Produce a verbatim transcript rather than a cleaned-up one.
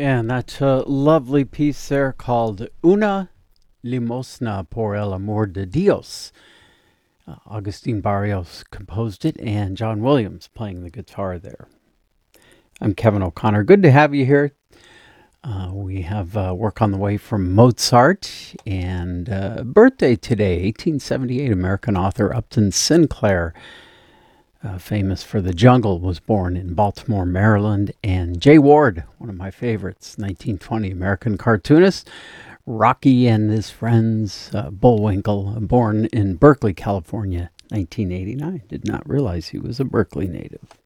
And that's a lovely piece there called Una Limosna por el amor de Dios. Uh, Augustine Barrios composed it, and John Williams playing the guitar there. I'm Kevin O'Connor. Good to have you here. Uh, we have uh, work on the way from Mozart, and uh, birthday today, eighteen seventy-eight, American author Upton Sinclair, uh, famous for The Jungle, was born in Baltimore, Maryland. And Jay Ward, one of my favorites, nineteen twenty, American cartoonist. Rocky and his friends, uh, Bullwinkle, born in Berkeley, California, nineteen eighty-nine. Did not realize he was a Berkeley native.